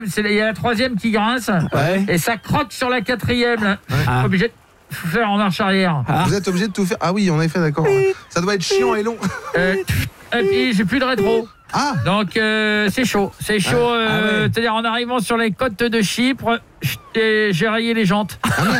Il y a la troisième qui grince. Ouais. Et ça croque sur la quatrième. Là. Obligé de faire en marche arrière. Vous êtes obligé de tout faire. Ah oui, en effet, d'accord. Ça doit être chiant et long. Et puis j'ai plus de rétro. Ah. Donc c'est chaud. C'est chaud. ouais. C'est-à-dire en arrivant sur les côtes de Chypre, j'ai rayé les jantes.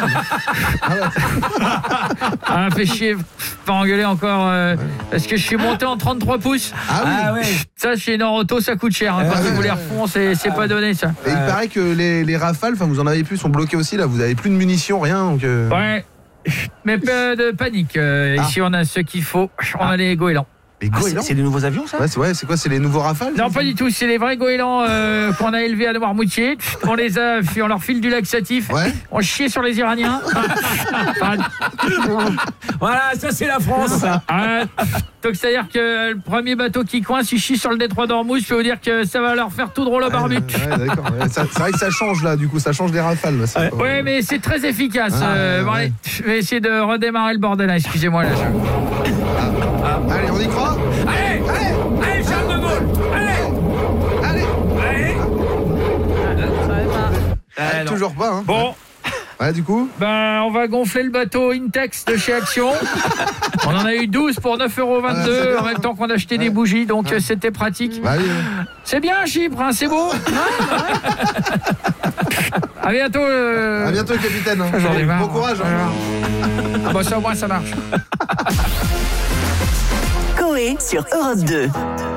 Ah, fait chier. Pas engueuler encore. Parce que je suis monté en 33 pouces. Ah oui. Ah ouais. Ça, chez Noroto, ça coûte cher. Hein. Quand vous les refont, c'est pas donné, ça. Et il paraît que les rafales, enfin vous en avez plus, sont bloqués aussi là. Vous avez plus de munitions, rien. Donc. Ouais. Mais pas de panique. Ici, on a ce qu'il faut. On a les goélands. Les goélands. C'est des nouveaux avions, ça? Ouais, c'est quoi? C'est les nouveaux rafales? Non, pas du tout. C'est les vrais goélands qu'on a élevés à Noirmoutier. On leur file du laxatif. Ouais. On chie sur les Iraniens. Voilà, ça c'est la France, ça. Donc c'est-à-dire que le premier bateau qui coince, il chie sur le détroit d'Ormuz. Je peux vous dire que ça va leur faire tout drôle au barbute. Ouais, d'accord. Ouais, c'est vrai que ça change là, du coup, ça change des rafales. Là, Ouais, mais c'est très efficace. Bon, allez, je vais essayer de redémarrer le bordel. Là. Excusez-moi, là. Allez, on y croit? Allez, Charles de Gaulle. Allez. Toujours pas, hein. Bon. Ouais, du coup. Ben, on va gonfler le bateau Intex de chez Action. On en a eu 12 pour 9,22 € en même temps qu'on achetait des bougies, donc c'était pratique. Bah oui. C'est bien Chypre, hein, c'est beau. À bientôt. À bientôt, capitaine. J'en ai marre. Bon courage. Ah bah ça au moins ça marche. Coé sur Europe 2.